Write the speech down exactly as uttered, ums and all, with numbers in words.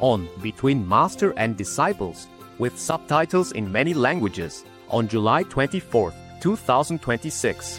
on Between Master and Disciples with subtitles in many languages on July twenty-fourth, two thousand twenty-six.